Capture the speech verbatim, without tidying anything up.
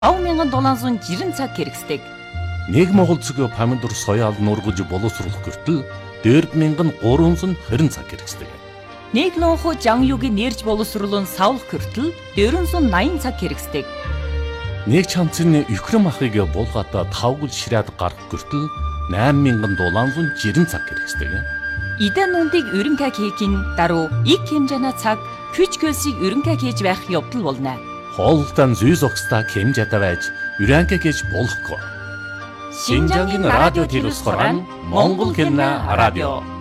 ав мянган долоонзуун жирэн цаг хэрэгсдэг. нэг Монгол цэгийн помидор соёал нургаж боловсруулах гэртэл дөрв мянган гуравзуун хорин цаг хэрэгсдэг. нэг лонхо жан югийн нэрж боловсруулан савлах гэртэл дөрвөнзуун наян цаг хэрэгсдэг. нэг чанцны Украин махыг булгата тавгал ширээд гарах гэртэл найман мянган долоонзуун жирэн цаг хэрэгсдэг. Идэн нүндийг өрөнкаг хийхин даруй ик хэмжээний цаг хүч хөлсийг өрөнкаг хийж байх явдал болно. Хоолтон зүй зогсдаа хэмжээтэй байж өрөнкаг хийж болохгүй. Шинжангийн радио телевиз хорон Монгол хэлний радио.